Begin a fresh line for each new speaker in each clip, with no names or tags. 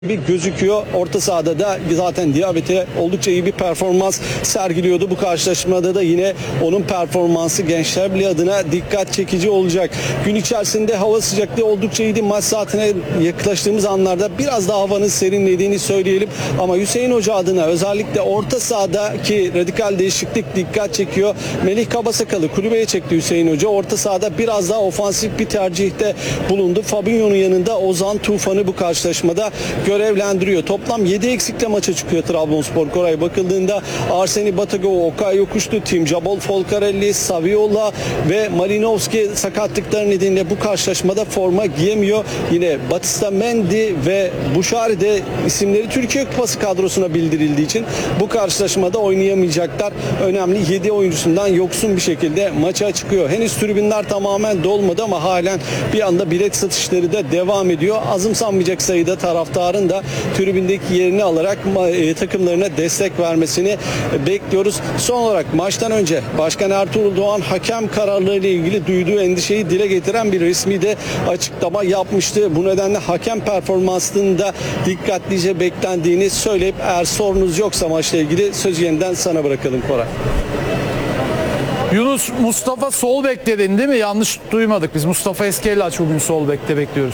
bir gözüküyor. Orta sahada da zaten Diabete oldukça iyi bir performans sergiliyordu. Bu karşılaşmada da yine onun performansı Gençler Birliği adına dikkat çekici olacak. Gün içerisinde hava sıcaklığı oldukça iyiydi. Maç saatine yaklaştığımız anlarda biraz daha havanın serinlediğini söyleyelim. Ama Hüseyin Hoca adına özellikle orta sahadaki radikal değişiklik dikkat çekiyor. Melih Kabasakalı kulübeye çekti Hüseyin Hoca. Orta sahada biraz daha ofansif bir tercihte bulundu. Fabinho'nun yanında Ozan Tufan'ı bu karşılaşmada görevlendiriyor. Toplam 7 eksikle maça çıkıyor Trabzonspor. Koray bakıldığında Arseni Batagov, Okay Yokuşlu, Tim Jabol, Folcarelli, Saviola ve Malinovski sakatlıkları nedeniyle bu karşılaşmada forma giyemiyor. Yine Batista Mendy ve Buşari de isimleri Türkiye Kupası kadrosuna bildirildiği için bu karşılaşmada oynayamayacaklar. Önemli 7 oyuncusundan yoksun bir şekilde maça çıkıyor. Henüz tribünler tamamen dolmadı ama halen bir anda bilet satışları da devam ediyor. Azımsanmayacak sayıda taraftarın da tribündeki yerini alarak takımlarına destek vermesini bekliyoruz. Son olarak maçtan önce Başkan Ertuğrul Doğan hakem kararları ile ilgili duyduğu endişeyi dile getiren bir resmi de açıklama yapmıştı. Bu nedenle hakem performansının da dikkatlice beklendiğini söyleyip eğer sorunuz yoksa maçla ilgili sözü yeniden sana bırakalım Koray.
Yunus, Mustafa sol bek dedin değil mi? Yanlış duymadık. Biz Mustafa Eskelaç bugün sol bekte bekliyoruz.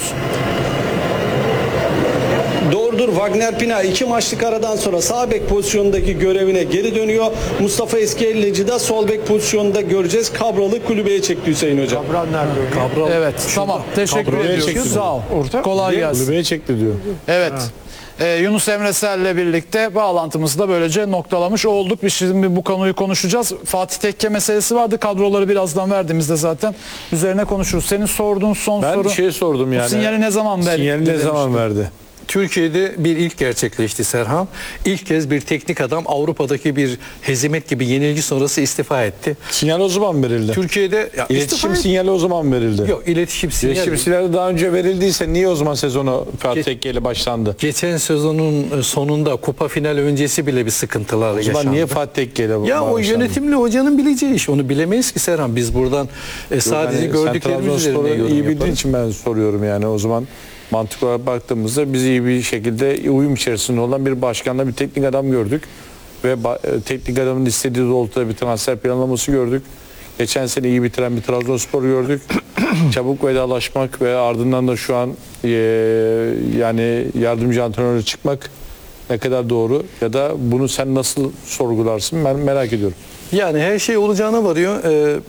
Doğrudur. Wagner Pina 2 maçlık aradan sonra sağ bek pozisyonundaki görevine geri dönüyor. Mustafa Eskelleci de sol bek pozisyonunda göreceğiz. Kabral'ı kulübeye çekti Hüseyin Hocam.
Kabral nerede?
Kabral. Evet, tamam. Teşekkür ediyoruz. Sağ ol. Kolay gelsin.
Kulübeye çekti diyor.
Evet. Yunus Emre Sel'le birlikte bağlantımızı da böylece noktalamış olduk. Biz şimdi bu konuyu konuşacağız. Fatih Tekke meselesi vardı. Kadroları birazdan verdiğimizde zaten üzerine konuşuruz. Senin sorduğun son soru.
Ben şey sordum yani.
Sinyali ne zaman verdi?
Sinyali ne zaman verdi?
Türkiye'de bir ilk gerçekleşti Serhan. İlk kez bir teknik adam Avrupa'daki bir hezimet gibi yenilgi sonrası istifa etti.
Sinyal o zaman verildi.
Türkiye'de
İletişim sinyali o zaman verildi.
Yok, iletişim sinyali.
İletişim sinyali daha önce verildiyse niye o zaman sezonu Fatih Tekke ile başlandı?
Geçen sezonun sonunda kupa finali öncesi bile bir sıkıntılar yaşandı.
O zaman niye Fatih Tekke ile
Ya o yönetimli hocanın bileceği iş. Onu bilemeyiz ki Serhan. Biz buradan sadece gördüklerimiz üzerine yorum
iyi bildiğin
yaparız.
için ben soruyorum yani o zaman. Mantık olarak baktığımızda biz iyi bir şekilde uyum içerisinde olan bir başkanla bir teknik adam gördük. Ve teknik adamın istediği doğrultuda bir transfer planlaması gördük. Geçen sene iyi bitiren bir Trabzonspor gördük. Çabuk vedalaşmak ve ardından da şu an yani yardımcı antrenöre çıkmak ne kadar doğru ya da bunu sen nasıl sorgularsın ben merak ediyorum.
Yani her şey olacağına varıyor.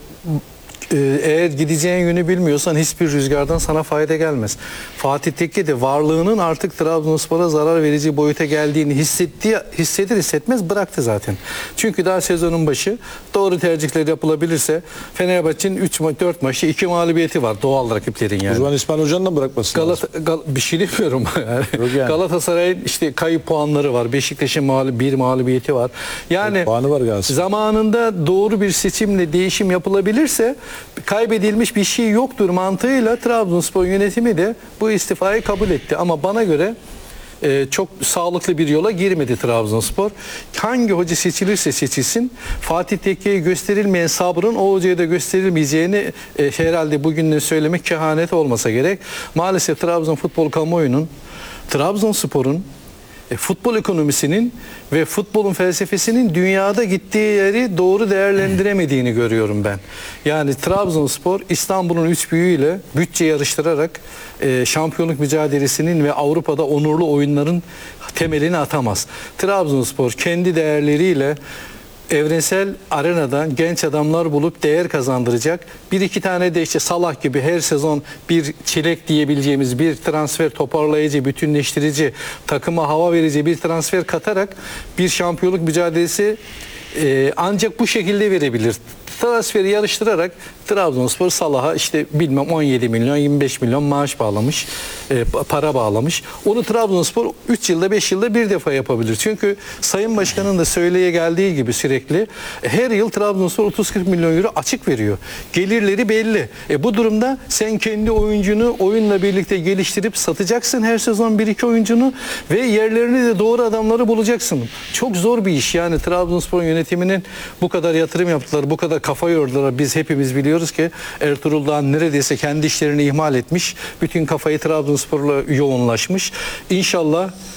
Eğer gideceğin yönü bilmiyorsan hiçbir rüzgardan sana fayda gelmez. Fatih Tekke de varlığının artık Trabzonspor'a zarar verici boyuta geldiğini hissedir hissetmez bıraktı zaten. Çünkü daha sezonun başı doğru tercihler yapılabilirse Fenerbahçe'nin 3-4 maçı 2 mağlubiyeti var doğal rakiplerin yani.
O zaman İsmail Hoca'nın da bırakması lazım.
Bir şey demiyorum. Yani. Galatasaray'ın işte kayıp puanları var. Beşiktaş'ın bir mağlubiyeti var. Yani
puanı var Galatasaray.
Zamanında doğru bir seçimle değişim yapılabilirse kaybedilmiş bir şey yoktur mantığıyla Trabzonspor yönetimi de bu istifayı kabul etti. Ama bana göre çok sağlıklı bir yola girmedi Trabzonspor. Hangi hoca seçilirse seçilsin Fatih Tekke'ye gösterilmeyen sabrın o hocaya da gösterilmeyeceğini herhalde bugün söylemek kehanet olmasa gerek. Maalesef Trabzon futbol kamuoyunun Trabzonspor'un futbol ekonomisinin ve futbolun felsefesinin dünyada gittiği yeri doğru değerlendiremediğini görüyorum ben. Yani Trabzonspor İstanbul'un üç büyüğüyle bütçe yarıştırarak şampiyonluk mücadelesinin ve Avrupa'da onurlu oyunların temelini atamaz. Trabzonspor kendi değerleriyle evrensel arenadan genç adamlar bulup değer kazandıracak. Bir iki tane de işte Salah gibi her sezon bir çilek diyebileceğimiz bir transfer toparlayıcı, bütünleştirici, takıma hava verici bir transfer katarak bir şampiyonluk mücadelesi ancak bu şekilde verebilir. Transferi yarıştırarak Trabzonspor Salah'a işte bilmem 17 milyon 25 milyon maaş bağlamış, para bağlamış. Onu Trabzonspor 3 yılda 5 yılda bir defa yapabilir. Çünkü Sayın Başkan'ın da söyleye geldiği gibi sürekli her yıl Trabzonspor 30-40 milyon euro açık veriyor. Gelirleri belli. Bu durumda sen kendi oyuncunu oyunla birlikte geliştirip satacaksın her sezon 1-2 oyuncunu ve yerlerini de doğru adamları bulacaksın. Çok zor bir iş yani Trabzonspor yönetimi yönetiminin bu kadar yatırım yaptılar, bu kadar kafa yordular. Biz hepimiz biliyoruz ki Ertuğrul Dağ neredeyse kendi işlerini ihmal etmiş. Bütün kafayı Trabzonspor'la yoğunlaşmış. İnşallah